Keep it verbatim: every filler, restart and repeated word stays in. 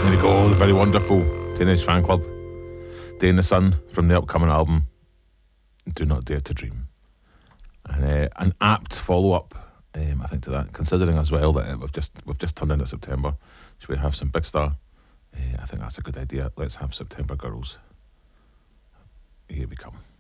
There we go, the very wonderful Teenage Fan Club. Day in the Sun from the upcoming album Do Not Dare to Dream. And uh, an apt follow-up, um, I think, to that, considering as well that uh, we've just we've just turned into September. Should we have some Big Star? Uh, I think that's a good idea. Let's have September Girls. Here we come.